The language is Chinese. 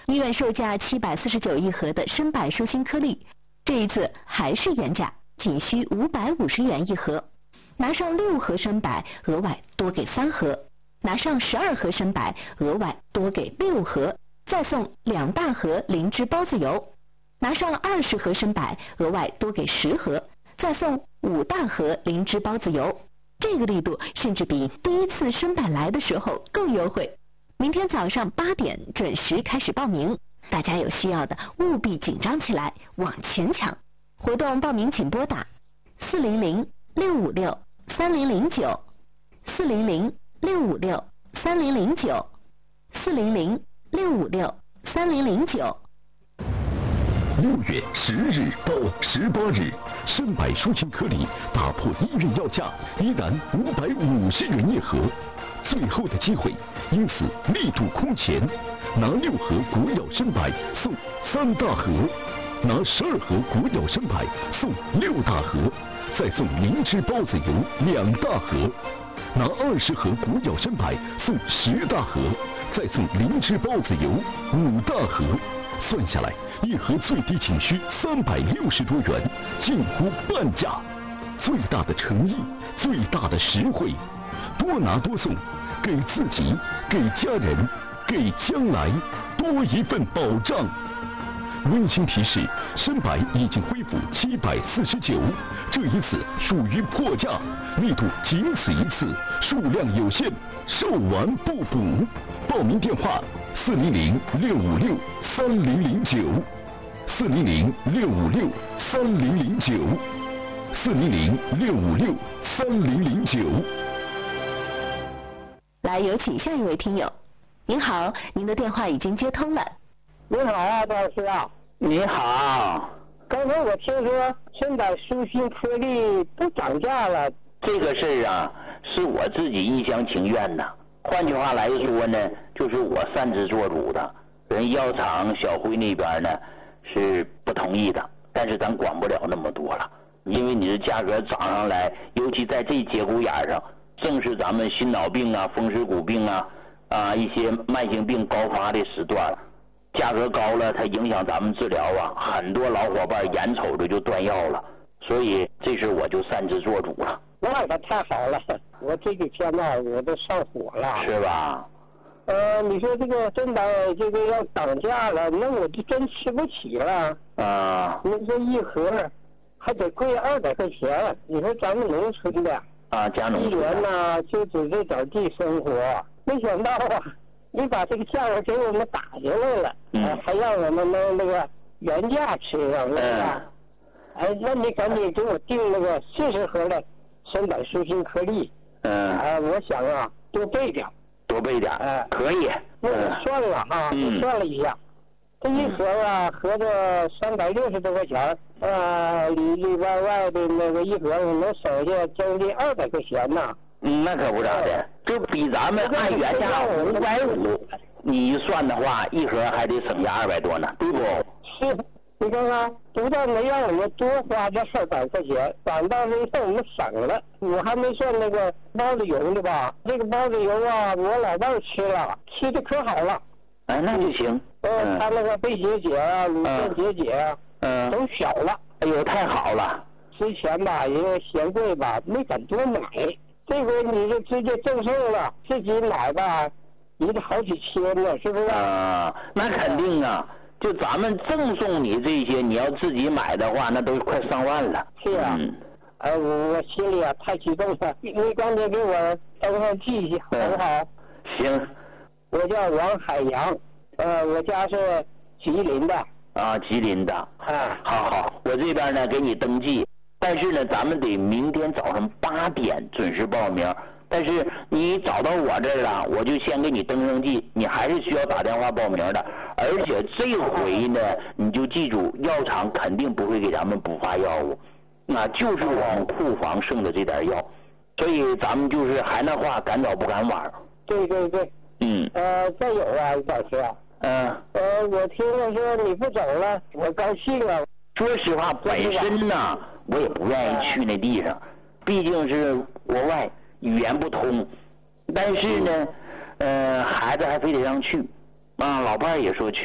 医院售价749一盒的深柏舒心颗粒，这一次还是原价，仅需550元一盒。拿上6盒深柏，额外多给3盒；拿上12盒深柏，额外多给6盒，再送2大盒灵芝孢子油；拿上20盒深柏，额外多给10盒，再送5大盒灵芝孢子油。这个力度甚至比第一次深柏来的时候更优惠。明天早上8点准时开始报名，大家有需要的务必紧张起来，往前抢！活动报名请拨打400-656-3009，400-656-3009，400-656-3009。 6月10日到18日，深柏舒心颗粒打破医院要价，依然550元一盒，最后的机会，因此力度空前。拿6盒国药深柏送3大盒，拿12盒国药深柏送6大盒，再送灵芝孢子油2大盒。拿20盒国药深柏送10大盒，再送灵芝孢子油5大盒。算下来，一盒最低仅需360多元，近乎半价。最大的诚意，最大的实惠，多拿多送，给自己，给家人，给将来多一份保障。温馨提示：深柏已经恢复749，这一次属于破价，力度仅此一次，数量有限，售完不补。报名电话：400-656-3009，400-656-3009，400-656-3009。 来，有请下一位听友。您好，您的电话已经接通了。 你好啊，张老师啊。 你好。 刚才我听说深柏舒心颗粒都涨价了。 这个事儿啊，是我自己一厢情愿的。换句话来说呢，就是我擅自做主的。人药厂小辉那边呢是不同意的，但是咱管不了那么多了，因为你的价格涨上来，尤其在这节骨眼上，正是咱们心脑病啊、风湿骨病啊一些慢性病高发的时段，价格高了，它影响咱们治疗啊，很多老伙伴眼瞅着就断药了，所以这事我就擅自做主了。 那可太好了，我这几天呢，我都上火了， 是吧？ 你说这个深柏这个要涨价了，那我就真吃不起了啊！ 你说一盒还得贵200块钱，你说咱们农村的家农村一年呢就指这点地生活，没想到啊，你把这个价格给我们打下来了，还让我们那个原价吃上了，那你赶紧给我订那个40盒的深柏舒心颗粒，我想啊多备点。 多备点，可以。 我算了我算了一下，这一盒啊，合着360多块钱，里外的那个一盒能省下将近200块钱呢。 那可不咋的，就比咱们按原价550，你一算的话，一盒还得省下200多呢，对不？ 是。你看看，不但没让我们多花这200块钱，反倒是让我们省了。我还没算那个包子油呢吧？这个包子油啊，我老伴吃了，吃的可好了。 那就行。 他那个肺结节啊、乳腺结节啊，都小了。 哎呦，太好了！ 之前吧，因为嫌贵吧，没敢多买。这回你就直接赠送了，自己买吧，也得好几千呢，是不是？ 那肯定啊。就咱们赠送你这些，你要自己买的话，那都快上万了。 是啊，我心里啊太激动了。你赶紧给我登上记一下，好不好？ 行。 我叫王海洋，我家是吉林的。 吉林的。好，我这边呢给你登记，但是呢，咱们得明天早上8点准时报名。但是你找到我这儿了，我就先给你登上记，你还是需要打电话报名的。而且这回呢，你就记住，药厂肯定不会给咱们补发药物，就是我们库房剩的这点药，所以咱们就是还那话，赶早不赶晚。 对。再有啊，老师我听了说你不走了，我高兴啊。 说实话，本身呢，我也不愿意去那地方，毕竟是国外。语言不通，但是呢，孩子还非得让去，老伴儿也说去。